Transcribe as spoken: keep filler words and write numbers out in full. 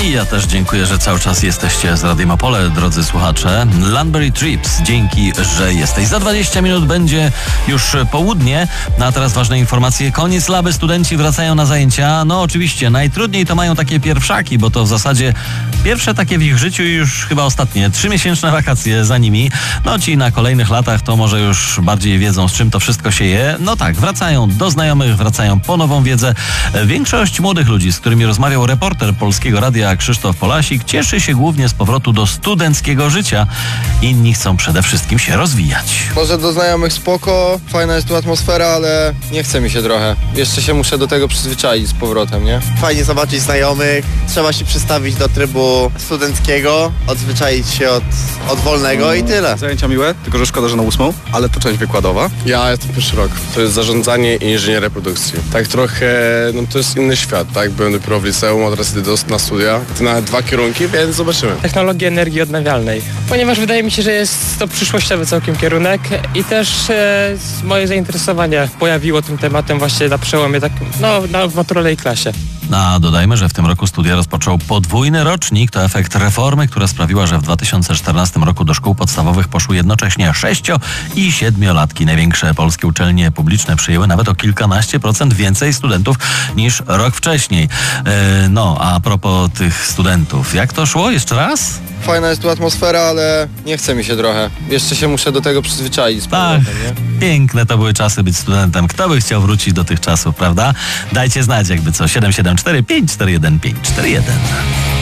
I ja też dziękuję, że cały czas jesteście z Radiem Opole, drodzy słuchacze. Landbury Trips, dzięki, że jesteś. Za dwadzieścia minut będzie już południe. No a teraz ważne informacje. Koniec laby, studenci wracają na zajęcia. No oczywiście, najtrudniej to mają takie pierwszaki, bo to w zasadzie pierwsze takie w ich życiu i już chyba ostatnie. Trzymiesięczne wakacje za nimi. No ci na kolejnych latach to może już bardziej wiedzą, z czym to wszystko się je. No tak, wracają do znajomych, wracają po nową wiedzę. Większość młodych ludzi, z którymi rozmawiał reporter Polskiego Radia Krzysztof Polasik, cieszy się głównie z powrotu do studenckiego życia. Inni chcą przede wszystkim się rozwijać. Może do znajomych spoko, fajna jest tu atmosfera, ale nie chce mi się trochę. Jeszcze się muszę do tego przyzwyczaić z powrotem, nie? Fajnie zobaczyć znajomych, trzeba się przystawić do trybu studenckiego, odzwyczaić się od, od wolnego i tyle. Zajęcia miłe, tylko że szkoda, że na ósmą, ale to część wykładowa. Ja jestem pierwszy rok. To jest zarządzanie i inżynier reprodukcji. Tak trochę, no to jest inny świat, tak? Byłem dopiero w liceum, a teraz idę do, na studia. To na dwa kierunki, więc zobaczymy. Technologii energii odnawialnej, ponieważ wydaje mi się, że jest to przyszłościowy całkiem kierunek i też e, moje zainteresowanie pojawiło tym tematem właśnie na przełomie, tak, no, na, w maturalnej klasie. A dodajmy, że w tym roku studia rozpoczął podwójny rocznik. To efekt reformy, która sprawiła, że w dwa tysiące czternastym roku do szkół podstawowych poszły jednocześnie sześcio- i siedmiolatki. Największe polskie uczelnie publiczne przyjęły nawet o kilkanaście procent więcej studentów niż rok wcześniej. E, no, a propos tych studentów, jak to szło? Jeszcze raz? Fajna jest tu atmosfera, ale nie chce mi się trochę. Jeszcze się muszę do tego przyzwyczaić z powrotem, nie? Piękne to były czasy być studentem. Kto by chciał wrócić do tych czasów, prawda? Dajcie znać, jakby co. siedem siedem cztery pięć cztery jeden pięć cztery jeden.